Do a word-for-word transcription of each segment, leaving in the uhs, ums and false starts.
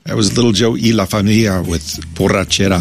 That was Little Joe y La Familia with Borrachera.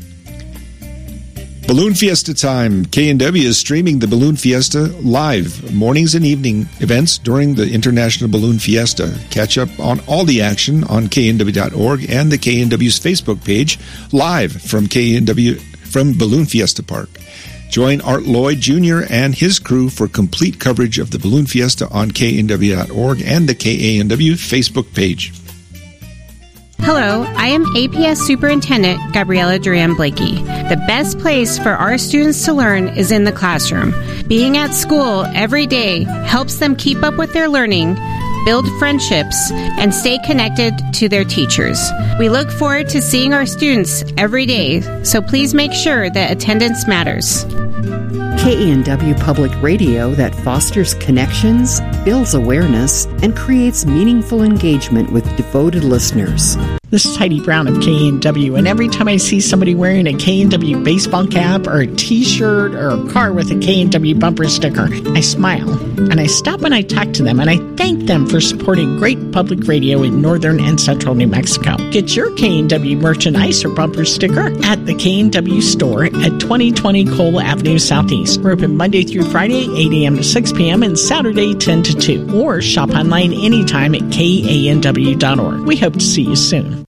Balloon Fiesta time. K N W is streaming the Balloon Fiesta live, mornings and evening events during the International Balloon Fiesta. Catch up on all the action on K N W dot org and the K N W's Facebook page, live from K N W from Balloon Fiesta Park. Join Art Lloyd Junior and his crew for complete coverage of the Balloon Fiesta on K N W dot org and the K A N W Facebook page. Hello, I am A P S Superintendent Gabriela Duran-Blakey. The best place for our students to learn is in the classroom. Being at school every day helps them keep up with their learning, build friendships, and stay connected to their teachers. We look forward to seeing our students every day, so please make sure that attendance matters. K A N W Public Radio that fosters connections, builds awareness, and creates meaningful engagement with devoted listeners. This is Heidi Brown of K A N W, and every time I see somebody wearing a K A N W baseball cap or a t-shirt or a car with a K A N W bumper sticker, I smile, and I stop and I talk to them, and I thank them for supporting great public radio in northern and central New Mexico. Get your K A N W merchandise or bumper sticker at the K A N W store at twenty twenty Cole Avenue Southeast. We're open Monday through Friday, eight a.m. to six p.m., and Saturday, ten to two. Or shop online anytime at K A N W dot org. We hope to see you soon.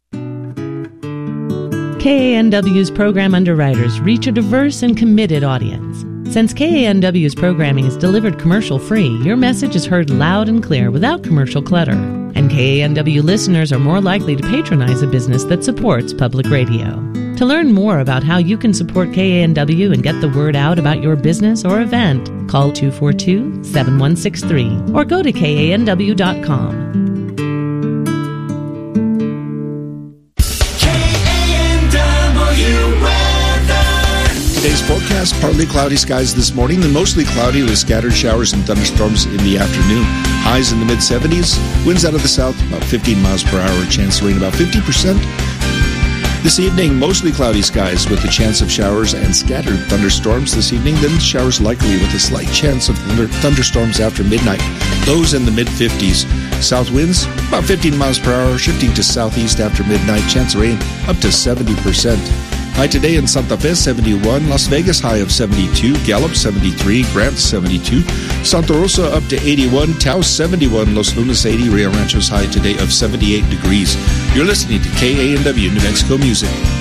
K A N W's program underwriters reach a diverse and committed audience. Since K A N W's programming is delivered commercial-free, your message is heard loud and clear without commercial clutter. And K A N W listeners are more likely to patronize a business that supports public radio. To learn more about how you can support K A N W and get the word out about your business or event, call two four two, seven one six three or go to K A N W dot com. Today's forecast, partly cloudy skies this morning, then mostly cloudy with scattered showers and thunderstorms in the afternoon. Highs in the mid-seventies, winds out of the south about fifteen miles per hour, chance of rain about fifty percent. This evening, mostly cloudy skies with a chance of showers and scattered thunderstorms this evening, then showers likely with a slight chance of thunder- thunderstorms after midnight. Lows in the mid-fifties. South winds about fifteen miles per hour, shifting to southeast after midnight, chance of rain up to seventy percent. High today in Santa Fe, seventy-one. Las Vegas, high of seventy-two. Gallup, seventy-three. Grant, seventy-two. Santa Rosa, up to eighty-one. Taos, seventy-one. Los Lunas, eighty. Rio Rancho's high today of seventy-eight degrees. You're listening to K A N W New Mexico Music.